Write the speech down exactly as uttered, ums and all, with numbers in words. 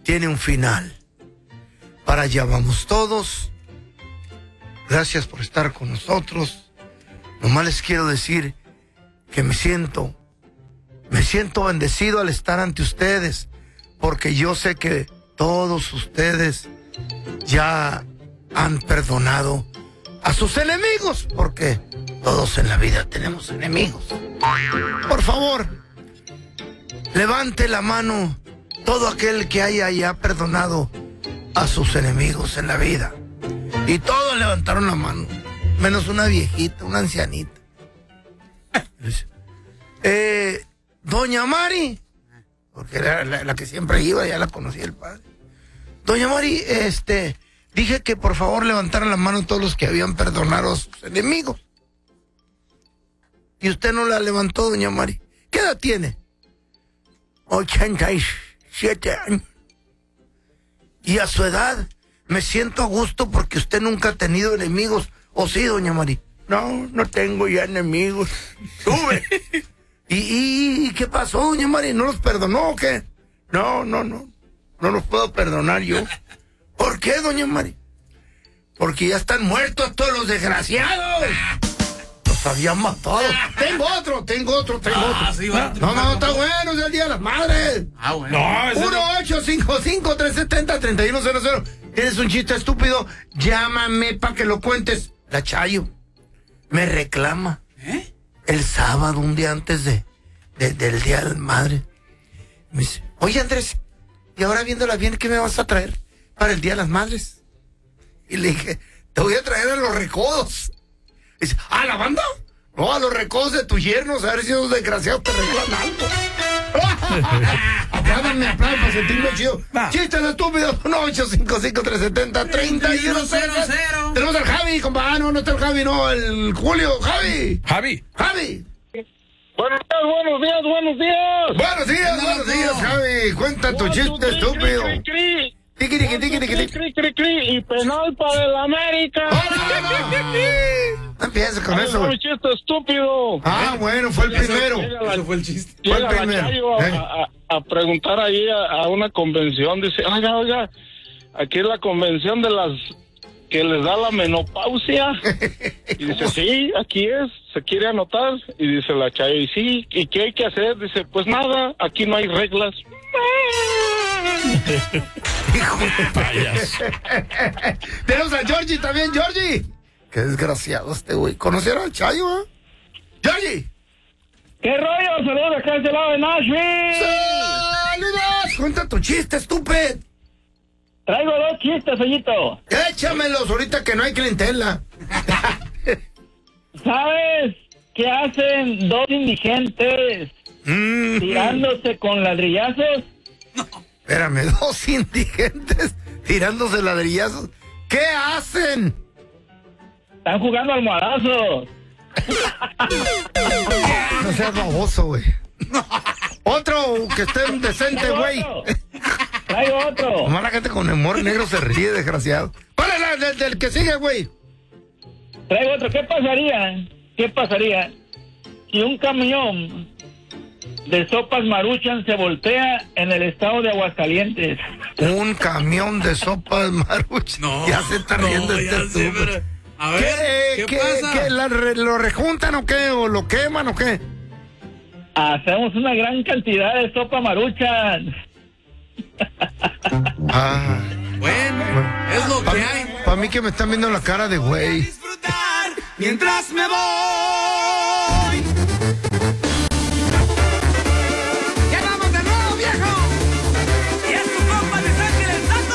tiene un final. Para allá vamos todos. Gracias por estar con nosotros. Nomás les quiero decir que me siento, me siento bendecido al estar ante ustedes, porque yo sé que todos ustedes ya han perdonado a sus enemigos, porque todos en la vida tenemos enemigos. Por favor, levante la mano todo aquel que haya ya perdonado a sus enemigos en la vida. Y todos levantaron la mano, menos una viejita, una ancianita. Eh, Doña Mari, porque era la, la que siempre iba, ya la conocía el padre. Doña Mari, este, dije que por favor levantaran la mano todos los que habían perdonado a sus enemigos. Y usted no la levantó, doña Mari. ¿Qué edad tiene? ochenta y siete años. Y a su edad me siento a gusto porque usted nunca ha tenido enemigos. ¿O sí, doña Mari? No, no tengo ya enemigos. Sube. ¿Y, y, ¿Y qué pasó, doña Mari? ¿No los perdonó o qué? No, no, no. No los puedo perdonar yo. ¿Por qué, doña Mari? Porque ya están muertos todos los desgraciados. Los habían matado. Tengo otro, tengo otro, tengo ah, otro. Sí, bueno, no, no, está bueno, es el Día de las Madres. Ah, bueno. No, uno ocho cinco cinco, tres siete cero, tres uno cero cero. ¿Tienes un chiste estúpido? Llámame para que lo cuentes. La Chayo me reclama. ¿Eh? El sábado, un día antes de, de del Día de las Madres. Me dice, oye, Andrés, y ahora viéndola bien, ¿qué me vas a traer para el Día de las Madres? Y le dije, te voy a traer a los recodos. Y dice, ¿a la banda? No, a los recodos de tus yernos, a ver si esos desgraciados te regalan algo. Apládenme, apládenme para sentirme chido. Va. Chistes estúpidos, uno ocho cinco cinco, tres siete cero, tres uno cero cero. Tenemos al Javi, compa. Ah, no, no está el Javi, no, el Julio. Javi. Javi. Javi. Buenos días, buenos días, buenos días. Buenos días, buenos días, Javi. Cuenta tu chiste estúpido. Cri, cri, Tiqui, tiqui, tiqui, tiqui, cri, tiqui. cri, cri, cri, y penal para el América. No empieces con Ay, eso. no, chiste estúpido. Ah, bueno, fue el primero. Llega la- Eso fue el chiste. Fue el Llega la primero, Chayo a, ¿eh? a- a preguntar ahí a, a una convención. Dice, oiga, oiga, aquí es la convención de las que les da la menopausia. Y dice, sí, aquí es, se quiere anotar. Y dice la Chayo, y sí, ¿y qué hay que hacer? Dice, pues nada, aquí no hay reglas. Hijo de payaso. Tenemos a Georgie también, Georgie. Qué desgraciado este güey. ¿Conocieron al Chayo, eh? Georgie. ¿Qué rollo? Saludos acá de este lado de Nashville. ¡Saludos! Cuenta tu chiste, estúpido. Traigo dos chistes, Sellito. Échamelos ahorita que no hay clientela. ¿Sabes qué hacen dos indigentes Mm. tirándose con ladrillazos? Espérame, dos indigentes tirándose ladrillazos. ¿Qué hacen? Están jugando almohadazos. No seas baboso, güey. Otro que esté decente, güey. Traigo otro. Nomás la gente con humor negro se ríe, desgraciado. ¿Cuál es la del, del que sigue, güey? Traigo otro. ¿Qué pasaría? ¿Qué pasaría si un camión de sopas Maruchan se voltea en el estado de Aguascalientes? Un camión de sopas Maruchan. No. Ya se está riendo no, este ya sé, estúpido. pero- A ver, ¿Qué, ¿qué, qué, pasa? qué, la re- ¿Lo rejuntan o qué? ¿O lo queman o qué? Hacemos una gran cantidad de sopa Maruchan. Ah, Bueno, es lo para que hay. mí que me están viendo la cara de güey. Disfrutar mientras me voy.